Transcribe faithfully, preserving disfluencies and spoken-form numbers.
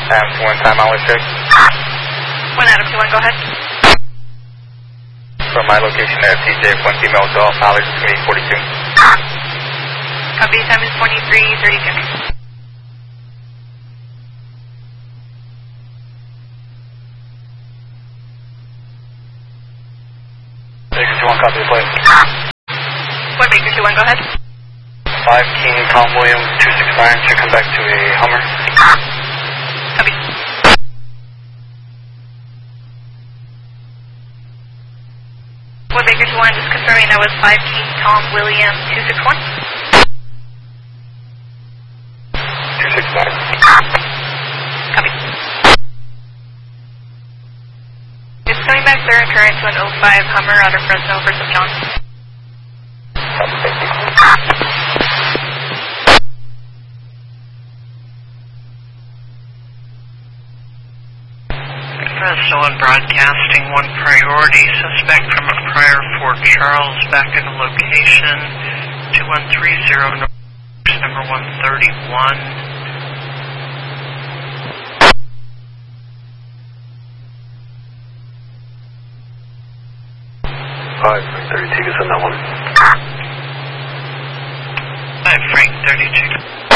Adams two one, time out with six. one Adams two one, go ahead. From my location at T J, one female adult, mileage is going to be forty-two. Copy, time is twenty-three thirty-two. Baker two one, copy the plate. one Baker two one, go ahead. five King Tom William two six nine should come back to a Hummer. Copy. one Baker two one, just confirming that was five King Tom William two six one. two six nine. Copy. Just coming back there and current to an oh five Hummer out of Fresno for Saint John. Fresno and broadcasting, one priority, suspect from a prior Fort Charles back in the location, two one three zero, number one thirty-one. Five, thirty-two, gets on that one. Five, Frank, thirty-two.